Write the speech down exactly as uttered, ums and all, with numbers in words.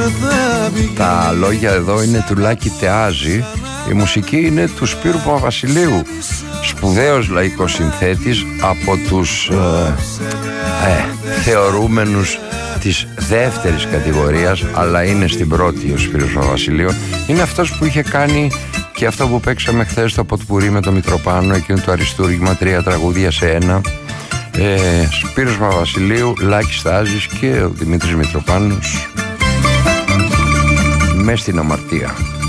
Τα λόγια εδώ είναι του Λάκη Τεάζη. Η μουσική είναι του Σπύρου Παπαβασιλείου, σπουδαίος λαϊκός συνθέτης, από τους ε, ε, θεωρούμενους της δεύτερης κατηγορίας, αλλά είναι στην πρώτη ο Σπύρος Παπαβασιλείου. Είναι αυτός που είχε κάνει και αυτό που παίξαμε χθες το ποτπουρί με το Μητροπάνο, εκείνο το αριστούργημα, τρία τραγούδια σε ένα. ε, Σπύρος Παπαβασιλείου, Λάκης Τεάζης και ο Δημήτρης Μητροπάνος, μες στην αμαρτία.